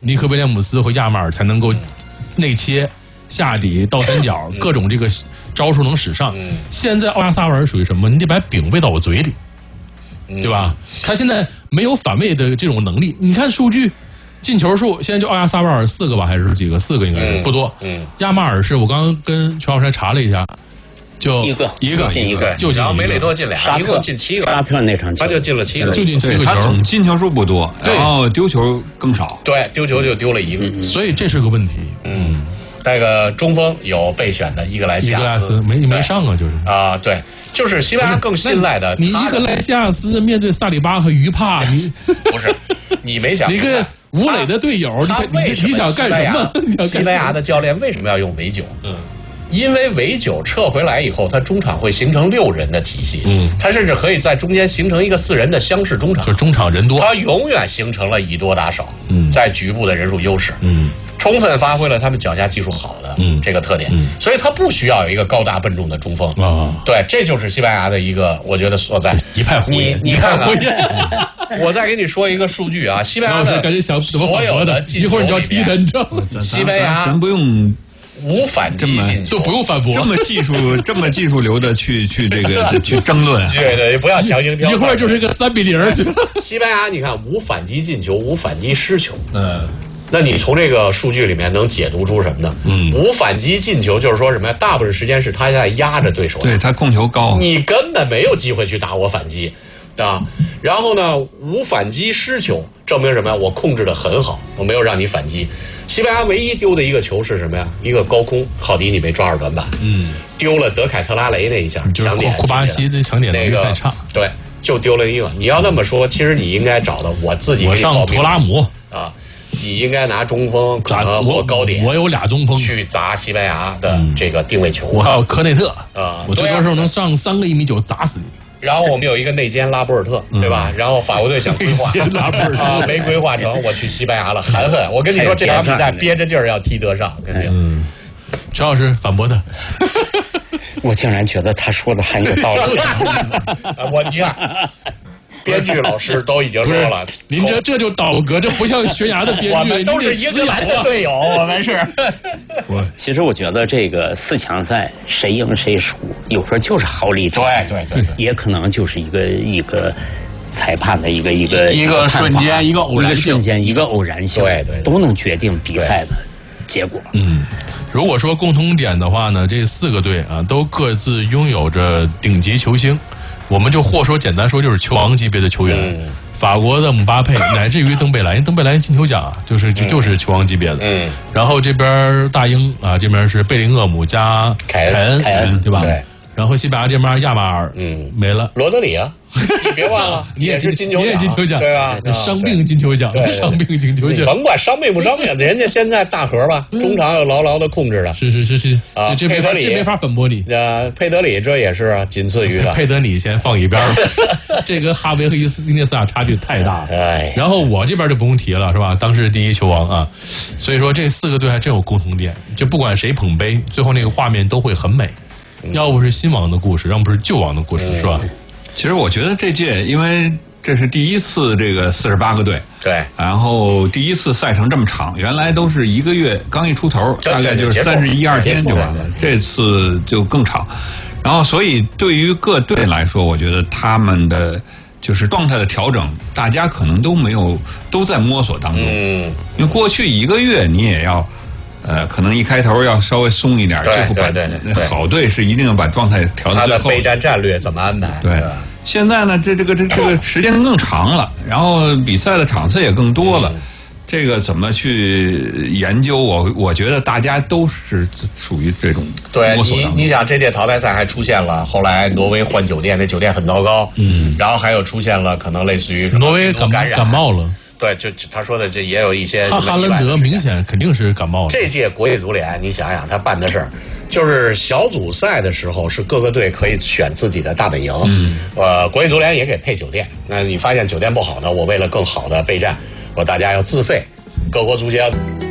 尼克威廉姆斯和亚马尔才能够内切、下底、倒三角，各种这个招数能使上。现在奥亚萨瓦尔属于什么？你得把饼喂到我嘴里，对吧？他现在没有反胃的这种能力。你看数据。进球数现在就奥亚萨瓦尔4个吧，还是几个？4个应该是不多。亚马尔是我刚刚跟全老师查了一下，就一个进一个， 就然后梅雷多进俩，一共进7个。 沙特那场他就进了7个， 就进7个球。 他总进球数不多，然后丢球更少。 对，丢球就丢了1个， 所以这是个问题。 那个中锋有备选的伊格莱西亚斯， 没上啊，就是啊，对，就是西班牙更信赖的。 你伊格莱西亚斯面对萨里巴和于帕，你不是你没想你跟吴磊的队友，你想干什么？ 西班牙的教练为什么要用伪9？因为伪9撤回来以后，他中场会形成6人的体系，他甚至可以在中间形成一个4人的厢式中场， 就中场人多， 他永远形成了以多打少，在局部的人数优势，充分发挥了他们脚下技术好的这个特点，所以他不需要有一个高大笨重的中锋。对，这就是西班牙的一个，我觉得所在。 一派胡言， 你看看，我再给你说一个数据啊，西班牙的所有的进球一会儿你就要踢单正， 西班牙咱不用无反击进球， 都不用反驳， 这么技术流的去这个去争论。 对，不要强行挑。 一会儿就是一个3-0。 西班牙，你看无反击进球，无反击失球。那你从这个数据里面能解读出什么呢？无反击进球就是说什么呀？大部分时间是他在压着对手， 对他控球高， 你根本没有机会去打我反击啊。然后呢，无反击失球，证明什么呀？我控制的很好，我没有让你反击。西班牙唯一丢的一个球是什么呀？一个高空，浩迪你没抓着短板，丢了德凯特拉雷那一下，强点， 库巴西的强点能力太差， 对，就丢了一个。你要那么说，其实你应该找的我自己， 我上图拉姆啊。你应该拿中锋或高点， 我有俩中锋去砸西班牙的这个定位球。 我还有科内特我最多时候能上3个1.9米砸死你。 然后我们有一个内奸拉波尔特，对吧？然后法国队想规划拉波尔特没规划成，我去西班牙了，含恨。我跟你说，这场比赛憋着劲儿要踢得上，肯定。 陈老师反驳他， 我竟然觉得他说的很有道理。 你看。编剧老师都已经说了， 您这就倒戈，这不像悬崖的编剧。 我们都是英格兰的队友，我们是。 其实我觉得这个4强赛谁赢谁输，有时候就是好利之争， 对， 也可能就是一个裁判的一个瞬间，一个偶然性， 对，都能决定比赛的结果。 如果说共同点的话呢，这4个队啊都各自拥有着顶级球星。我们就或说简单说就是球王级别的球员，法国的姆巴佩，乃至于登贝莱金球奖啊，就是球王级别的。然后这边大英啊，这边是贝林厄姆加凯恩，对吧？对。然后西班牙这边亚马尔，没了。 罗德里啊，你别忘了，你也是金球奖，对吧？ 伤病金球奖，伤病金球奖。 甭管伤病不伤病，人家现在大核吧，中场有牢牢的控制的。 是啊， 佩德里这没法反驳你。 佩德里这也是啊，仅次于佩德里先放一边了。这跟哈维和伊涅斯塔差距太大了。然后我这边就不用提了，是吧？当时第1球王啊，所以说这4个队还真有共同点，就不管谁捧杯，最后那个画面都会很美。要不是新王的故事，要不是旧王的故事，是吧？ 其实我觉得这届，因为这是第一次这个48个队， 对， 然后第一次赛程这么长，原来都是1个月刚一出头，大概就是31、2天就完了，这次就更长。然后，所以对于各队来说，我觉得他们的就是状态的调整，大家可能都在摸索当中。因为过去1个月你也要。可能一开头要稍微松一点， 对， 好队是一定要把状态调到最后。 他的备战战略怎么安排？ 对，现在呢，这个时间更长了，然后比赛的场次也更多了，这个怎么去研究？我觉得大家都是属于这种摸索当中。 你想这届淘汰赛还出现了，后来挪威换酒店，那酒店很糟糕，然后还有出现了可能类似于挪威感冒了。 对，就他说的，这也有一些。 哈兰德明显肯定是感冒了。 这届国际足联，你想想他办的事儿，就是小组赛的时候是各个队可以选自己的大本营。国际足联也给配酒店。那你发现酒店不好呢，我为了更好的备战，大家要自费。各国足协。